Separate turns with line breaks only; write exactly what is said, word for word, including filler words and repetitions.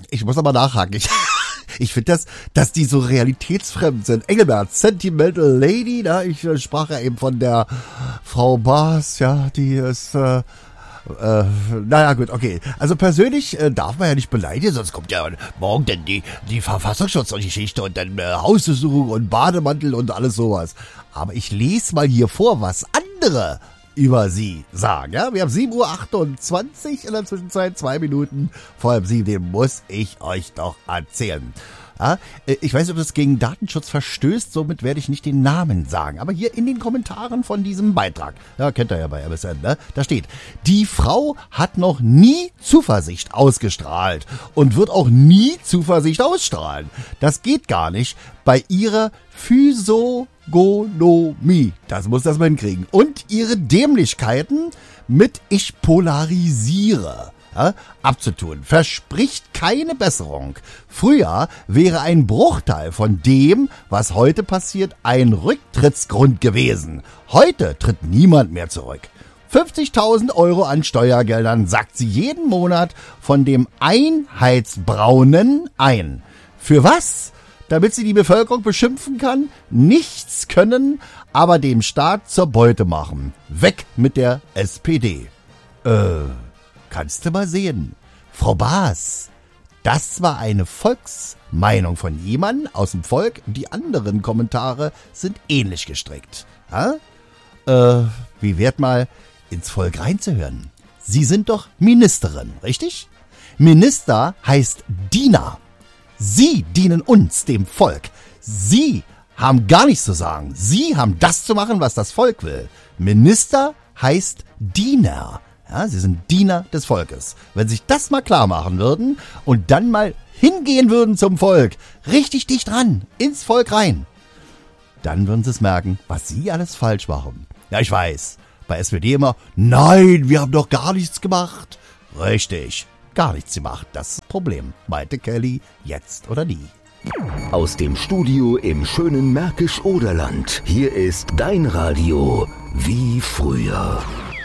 ich muss aber nachhaken. Ich, ich finde das, dass die so realitätsfremd sind. Engelbert, Sentimental Lady, da ich äh, sprach ja eben von der Frau Baas, ja, die ist, äh, äh, naja, gut, okay. Also persönlich äh, darf man ja nicht beleidigen, sonst kommt ja morgen dann die, die Verfassungsschutzgeschichte und dann äh, Hausdurchsuchung und Bademantel und alles sowas. Aber ich lese mal hier vor, was andere über sie sagen. Ja? Wir haben sieben Uhr achtundzwanzig in der Zwischenzeit, zwei Minuten vor halb sieben, den muss ich euch doch erzählen. Ja, ich weiß nicht, ob das gegen Datenschutz verstößt, somit werde ich nicht den Namen sagen. Aber hier in den Kommentaren von diesem Beitrag, ja, kennt ihr ja bei M S N, ne? Da steht, die Frau hat noch nie Zuversicht ausgestrahlt und wird auch nie Zuversicht ausstrahlen. Das geht gar nicht bei ihrer Physiognomie. Das muss das mal hinkriegen. Und ihre Dämlichkeiten mit ich polarisiere. Ja, abzutun, verspricht keine Besserung. Früher wäre ein Bruchteil von dem, was heute passiert, ein Rücktrittsgrund gewesen. Heute tritt niemand mehr zurück. fünfzigtausend Euro an Steuergeldern sackt sie jeden Monat von dem Einheitsbraunen ein. Für was? Damit sie die Bevölkerung beschimpfen kann? Nichts können, aber dem Staat zur Beute machen. Weg mit der S P D. Äh... Kannst du mal sehen. Frau Baas, das war eine Volksmeinung von jemandem aus dem Volk. Die anderen Kommentare sind ähnlich gestrickt. Ja? Äh, wie wert mal ins Volk reinzuhören? Sie sind doch Ministerin, richtig? Minister heißt Diener. Sie dienen uns, dem Volk. Sie haben gar nichts zu sagen. Sie haben das zu machen, was das Volk will. Minister heißt Diener. Ja, sie sind Diener des Volkes. Wenn sich das mal klar machen würden und dann mal hingehen würden zum Volk, richtig dicht ran, ins Volk rein, dann würden sie es merken, was sie alles falsch machen. Ja, ich weiß, bei S P D immer, nein, wir haben doch gar nichts gemacht. Richtig, gar nichts gemacht, das ist das Problem, meinte Kelly, jetzt oder nie.
Aus dem Studio im schönen Märkisch-Oderland, hier ist dein Radio wie früher.